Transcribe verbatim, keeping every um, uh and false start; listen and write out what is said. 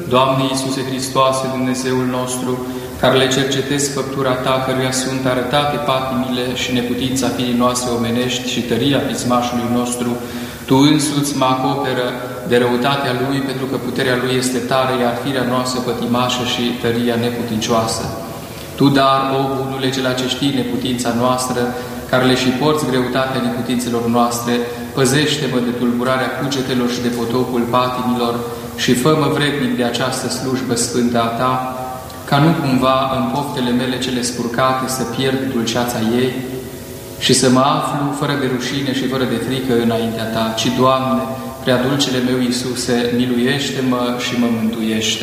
Doamne Iisuse Hristoase, Dumnezeul nostru, care le cercetezi făptura Ta, căruia sunt arătate patimile și neputința firii noastre omenești și tăria pismașului nostru, Tu însuți mă acoperă de răutatea Lui, pentru că puterea Lui este tare, iar firea noastră pătimașă și tăria neputincioasă. Tu, dar, o Bunule, cela ce știi neputința noastră, care le și porți greutatea neputințelor noastre, păzește-mă de tulburarea cugetelor și de potopul patimilor și fă-mă vrednic de această slujbă sfântă a Ta, ca nu cumva în poftele mele cele spurcate să pierd dulceața ei și să mă aflu fără de rușine și fără de frică înaintea Ta, ci, Doamne, prea dulcele meu Iisuse, miluiește-mă și mă mântuiește.